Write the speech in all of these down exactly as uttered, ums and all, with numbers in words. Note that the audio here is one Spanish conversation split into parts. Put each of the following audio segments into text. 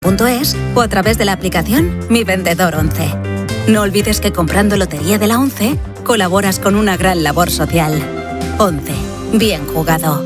punto es o a través de la aplicación Mi Vendedor once. No olvides que comprando Lotería de la once, colaboras con una gran labor social. once. Bien jugado.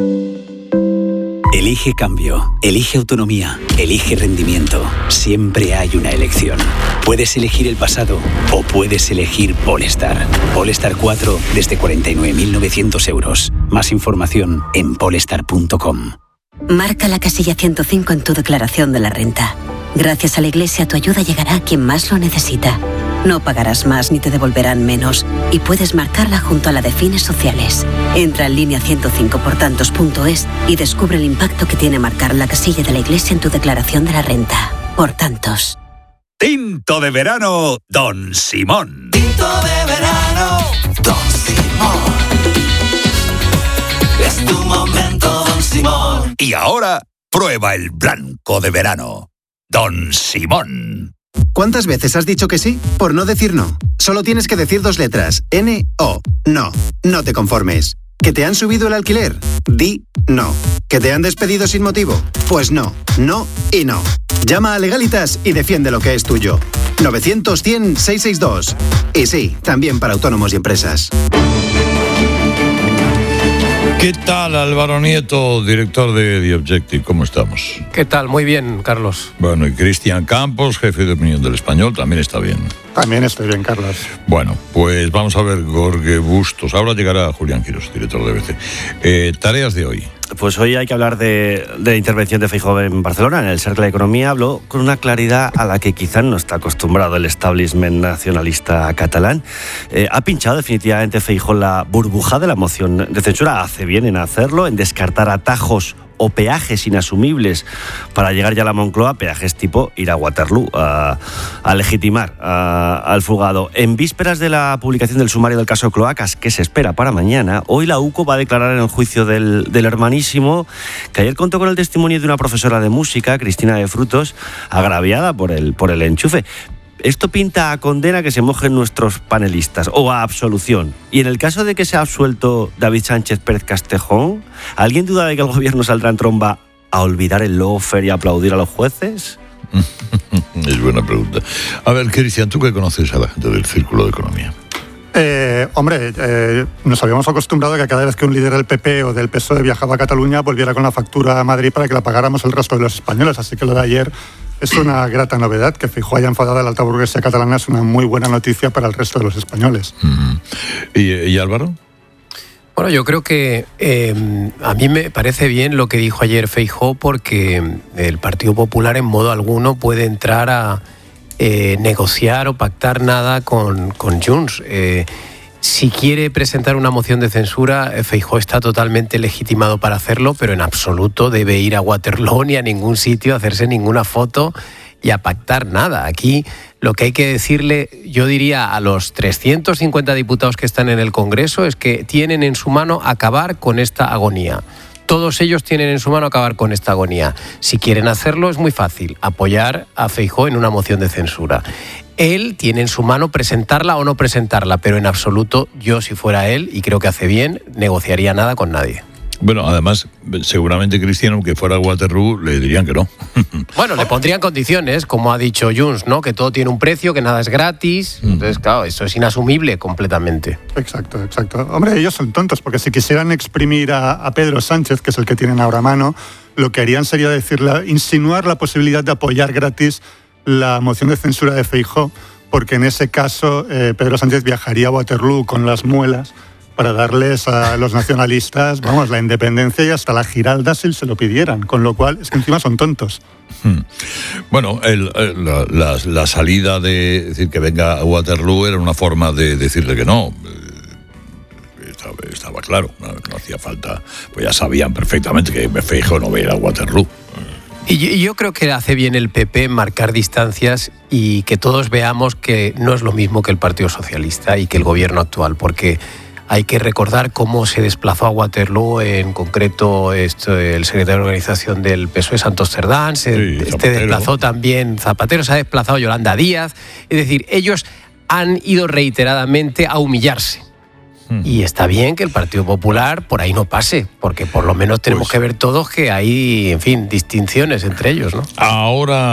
Elige cambio, elige autonomía, elige rendimiento. Siempre hay una elección. Puedes elegir el pasado o puedes elegir Polestar. Polestar cuatro desde cuarenta y nueve mil novecientos euros. Más información en polestar punto com. Marca la casilla ciento cinco en tu declaración de la renta. Gracias a la Iglesia, tu ayuda llegará a quien más lo necesita. No pagarás más ni te devolverán menos y puedes marcarla junto a la de fines sociales. Entra en línea ciento cinco por tantos punto es y descubre el impacto que tiene marcar la casilla de la Iglesia en tu declaración de la renta. Por tantos. Tinto de verano, Don Simón. Tinto de verano, Don Simón. Es tu momento, Don Simón. Y ahora, prueba el blanco de verano, Don Simón. ¿Cuántas veces has dicho que sí por no decir no? Solo tienes que decir dos letras, N O. No, no te conformes. ¿Que te han subido el alquiler? Di no. ¿Que te han despedido sin motivo? Pues no, no y no. Llama a Legalitas y defiende lo que es tuyo. novecientos cien seiscientos sesenta y dos. Y sí, también para autónomos y empresas. ¿Qué tal, Álvaro Nieto, director de The Objective? ¿Cómo estamos? ¿Qué tal? Muy bien, Carlos. Bueno, y Cristian Campos, jefe de opinión del Español, también está bien. También estoy bien, Carlos. Bueno, pues vamos a ver Jorge Bustos. Ahora llegará Julián Quirós, director de B C. Eh, tareas de hoy. Pues hoy hay que hablar de, de la intervención de Feijóo en Barcelona. En el Cercle de Economía habló con una claridad a la que quizás no está acostumbrado el establishment nacionalista catalán. Eh, ha pinchado definitivamente Feijóo la burbuja de la moción de censura. Hace bien en hacerlo, en descartar atajos o peajes inasumibles para llegar ya a la Moncloa, peajes tipo ir a Waterloo, a, a legitimar a, al fugado. En vísperas de la publicación del sumario del caso Cloacas, que se espera para mañana, hoy la U C O va a declarar en el juicio del, del hermanísimo, que ayer contó con el testimonio de una profesora de música, Cristina de Frutos, agraviada por el, por el enchufe. Esto pinta a condena que se mojen nuestros panelistas, o a absolución. Y en el caso de que sea absuelto David Sánchez Pérez Castejón, ¿alguien duda de que el gobierno saldrá en tromba a olvidar el lawfare y a aplaudir a los jueces? Es buena pregunta. A ver, Cristian, ¿tú qué conoces a la gente del Círculo de Economía? Eh, hombre, eh, nos habíamos acostumbrado a que cada vez que un líder del P P o del P S O E viajaba a Cataluña volviera con la factura a Madrid para que la pagáramos el resto de los españoles, así que lo de ayer es una grata novedad. Que Feijóo haya enfadado a la alta burguesía catalana es una muy buena noticia para el resto de los españoles. Mm-hmm. ¿Y, ¿Y Álvaro? Bueno, yo creo que eh, a mí me parece bien lo que dijo ayer Feijóo, porque el Partido Popular en modo alguno puede entrar a eh, negociar o pactar nada con, con Junts. Eh, si quiere presentar una moción de censura, Feijóo está totalmente legitimado para hacerlo, pero en absoluto debe ir a Waterloo ni a ningún sitio a hacerse ninguna foto y a pactar nada. Aquí lo que hay que decirle, yo diría, a los trescientos cincuenta diputados que están en el Congreso es que tienen en su mano acabar con esta agonía. Todos ellos tienen en su mano acabar con esta agonía. Si quieren hacerlo, es muy fácil, apoyar a Feijóo en una moción de censura. Él tiene en su mano presentarla o no presentarla, pero en absoluto, yo si fuera él, y creo que hace bien, negociaría nada con nadie. Bueno, además, seguramente Cristiano, que fuera a Waterloo, le dirían que no. Bueno, le pondrían condiciones, como ha dicho Junts, ¿no? Que todo tiene un precio, que nada es gratis. Entonces, claro, eso es inasumible completamente. Exacto, exacto. Hombre, ellos son tontos, porque si quisieran exprimir a, a Pedro Sánchez, que es el que tienen ahora a mano, lo que harían sería decirle, insinuar la posibilidad de apoyar gratis la moción de censura de Feijóo, porque en ese caso eh, Pedro Sánchez viajaría a Waterloo con las muelas para darles a los nacionalistas, vamos, la independencia y hasta la Giralda si se lo pidieran, con lo cual es que encima son tontos. Hmm. Bueno, el, el, la, la, la salida de decir que venga a Waterloo era una forma de decirle que no. Estaba, estaba claro, no, no hacía falta, pues ya sabían perfectamente que Feijóo no iba a ir a Waterloo. Y yo creo que hace bien el P P marcar distancias y que todos veamos que no es lo mismo que el Partido Socialista y que el gobierno actual, porque hay que recordar cómo se desplazó a Waterloo, en concreto esto, el secretario de organización del P S O E, Santos Cerdán, se sí, este desplazó también Zapatero, se ha desplazado Yolanda Díaz. Es decir, ellos han ido reiteradamente a humillarse. Y está bien que el Partido Popular por ahí no pase, porque por lo menos tenemos pues, que ver todos que hay, en fin, distinciones entre ellos, ¿no? Ahora